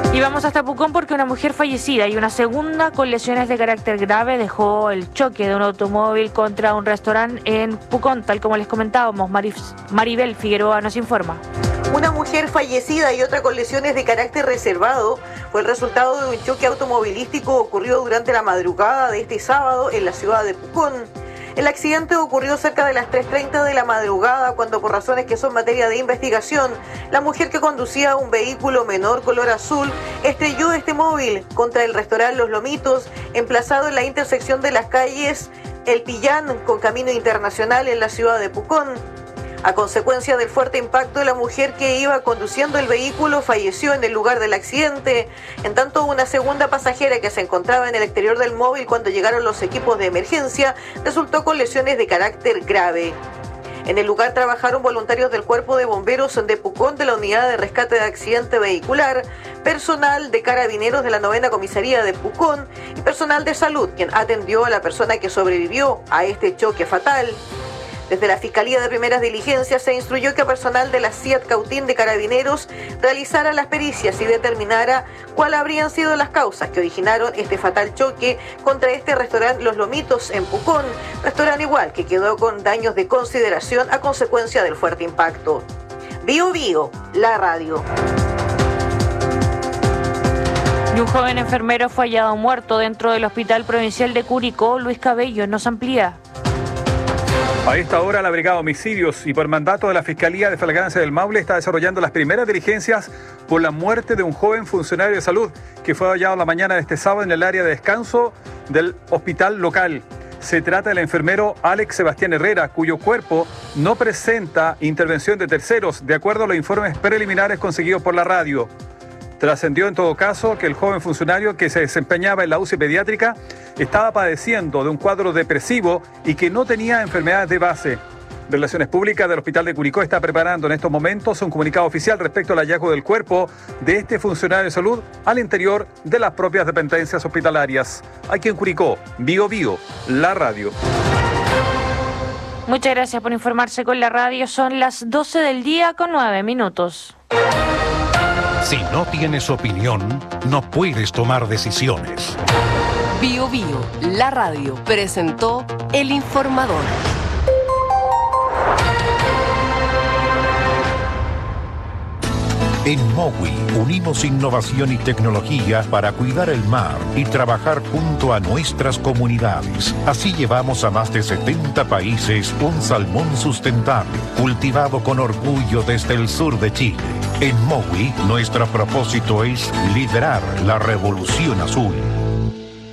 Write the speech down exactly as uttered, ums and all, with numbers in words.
Y vamos hasta Pucón porque una mujer fallecida y una segunda con lesiones de carácter grave dejó el choque de un automóvil contra un restaurante en Pucón, tal como les comentábamos. Marif Maribel Figueroa nos informa. Una mujer fallecida y otra con lesiones de carácter reservado fue el resultado de un choque automovilístico ocurrido durante la madrugada de este sábado en la ciudad de Pucón. El accidente ocurrió cerca de las tres treinta de la madrugada cuando, por razones que son materia de investigación, la mujer que conducía un vehículo menor color azul estrelló este móvil contra el restaurante Los Lomitos, emplazado en la intersección de las calles El Pillán con Camino Internacional en la ciudad de Pucón. A consecuencia del fuerte impacto, la mujer que iba conduciendo el vehículo falleció en el lugar del accidente. En tanto, una segunda pasajera que se encontraba en el exterior del móvil cuando llegaron los equipos de emergencia resultó con lesiones de carácter grave. En el lugar trabajaron voluntarios del Cuerpo de Bomberos de Pucón, de la Unidad de Rescate de Accidente Vehicular, personal de Carabineros de la Novena Comisaría de Pucón y personal de salud, quien atendió a la persona que sobrevivió a este choque fatal. Desde la Fiscalía de Primeras Diligencias se instruyó que personal de la C I A T Cautín de Carabineros realizara las pericias y determinara cuáles habrían sido las causas que originaron este fatal choque contra este restaurante Los Lomitos en Pucón, restaurante igual que quedó con daños de consideración a consecuencia del fuerte impacto. Bio Bio, la radio. Y un joven enfermero fue hallado muerto dentro del Hospital Provincial de Curicó. Luis Cabello nos amplía. A esta hora, la Brigada de Homicidios y por mandato de la Fiscalía de Flagrancia del Maule está desarrollando las primeras diligencias por la muerte de un joven funcionario de salud que fue hallado la mañana de este sábado en el área de descanso del hospital local. Se trata del enfermero Alex Sebastián Herrera, cuyo cuerpo no presenta intervención de terceros, de acuerdo a los informes preliminares conseguidos por la radio. Trascendió en todo caso que el joven funcionario que se desempeñaba en la U C I pediátrica estaba padeciendo de un cuadro depresivo y que no tenía enfermedades de base. Relaciones Públicas del Hospital de Curicó está preparando en estos momentos un comunicado oficial respecto al hallazgo del cuerpo de este funcionario de salud al interior de las propias dependencias hospitalarias. Aquí en Curicó, Bio Bio, la radio. Muchas gracias por informarse con la radio. Son las doce del día con nueve minutos. Si no tienes opinión, no puedes tomar decisiones. Bio Bio, la radio, presentó El Informador. En Mowi unimos innovación y tecnología para cuidar el mar y trabajar junto a nuestras comunidades. Así llevamos a más de setenta países un salmón sustentable, cultivado con orgullo desde el sur de Chile. En Mowi, nuestro propósito es liderar la revolución azul.